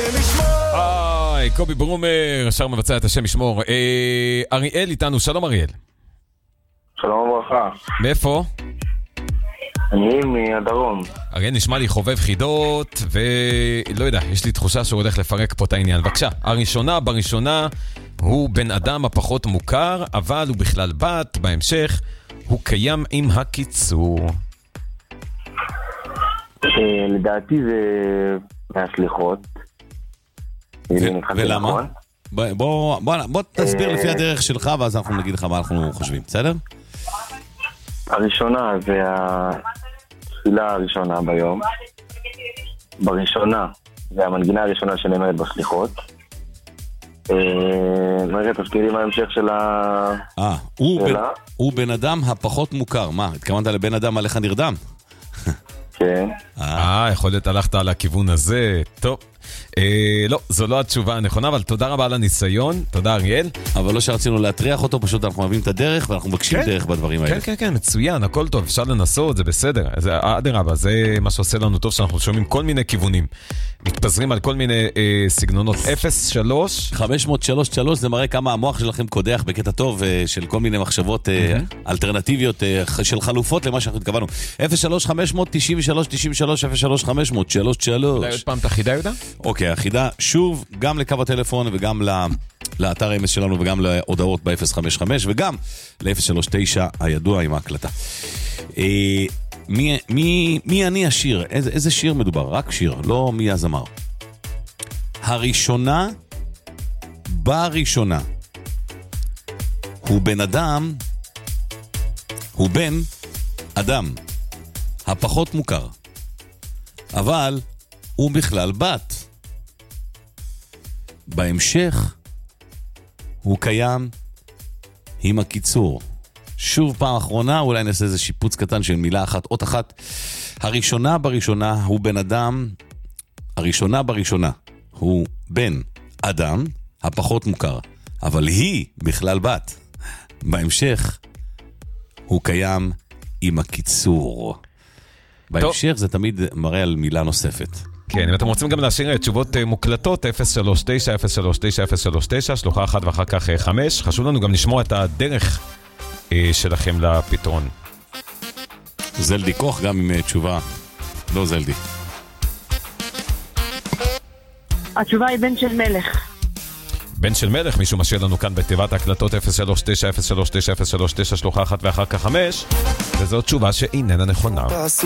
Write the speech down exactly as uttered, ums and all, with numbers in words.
ישמור. היי, קובי ברומר, שר מבצע את השם ישמור. אה, אריאל איתנו, שלום אריאל. שלום וברכה. מאיפה? אני מהדרום. אריאל נשמע לי חובב חידות, ולא יודע, יש לי תחושה שהוא הולך לפרק פה את העניין. בבקשה, הראשונה בראשונה הוא בן אדם הפחות מוכר, אבל הוא בכלל בת, בהמשך הוא קיים עם הקיצור. לדעתי זה מהשליחות. ולמה? בוא תסביר לפי הדרך שלך, ואז אנחנו נגיד לך מה אנחנו חושבים, בסדר? הראשונה זה התפילה הראשונה ביום. בראשונה זה המנגינה הראשונה שנאמרת בשליחות. נראה תזכירים ההמשך של ה... אה, הוא בן אדם הפחות מוכר. מה, התכוונת לבן אדם עליך נרדם? כן. אה, יכול להיות הלכת על הכיוון הזה. טוב. אה, לא, זו לא התשובה הנכונה, אבל תודה רבה על הניסיון. תודה אריאל. אבל לא שרצינו להטריח אותו, פשוט אנחנו אוהבים את הדרך ואנחנו מבקשים דרך בדברים האלה. כן, כן, כן, מצוין, הכל טוב, אפשר לנסות, זה בסדר. אדרבה, זה מה שעושה לנו טוב, שאנחנו שומעים כל מיני כיוונים. מתפזרים על כל מיני אה, סגנונות. אפס שלוש חמש מאות שלושים ושלוש, זה מראה כמה המוח שלכם קודח בקטע טוב אה, של כל מיני מחשבות אה, אלטרנטיביות, אה, של חלופות למה שאנחנו התכוונו. אפס שלוש חמש מאות תשעים ושלוש תשעים ושלוש אפס שלוש חמש מאות שלושים ושלוש. אולי עוד פעם את החידה יהודה? אוקיי, החידה שוב גם לקו הטלפון וגם לאתר אמס שלנו וגם להודעות ב-אפס חמש חמש וגם ל-אפס שלוש תשע הידוע עם ההקלטה. אה, מי, מי, מי אני השיר? איזה, איזה שיר מדובר? רק שיר, לא מי הזמר. הראשונה בראשונה הוא בן אדם, הוא בן אדם הפחות מוכר, אבל הוא בכלל בת. בהמשך הוא קיים עם הקיצור. שוב פעם אחרונה, אולי נעשה איזה שיפוץ קטן של מילה אחת, אות אחת. הראשונה בראשונה הוא בן אדם, הראשונה בראשונה הוא בן אדם הפחות מוכר, אבל היא בכלל בת. בהמשך הוא קיים עם הקיצור. בהמשך זה תמיד מראה על מילה נוספת. כן, אם אתם רוצים גם להשאיר תשובות מוקלטות, אפס שלוש תשע אפס שלוש תשע אפס שלוש תשע, שלוחה אחת ואחר כך חמש. חשוב לנו גם לשמוע את הדרך שלכם לפתרון. זלדי כוח גם עם תשובה, לא זלדי. התשובה היא בן של מלך. בן של מלך, מישהו משאיר לנו כאן בתיבת ההקלטות אפס שלוש תשע אפס שלוש תשע אפס שלוש תשע, שלוחה אחת ואחר כך חמש, וזו תשובה שאיננה נכונה.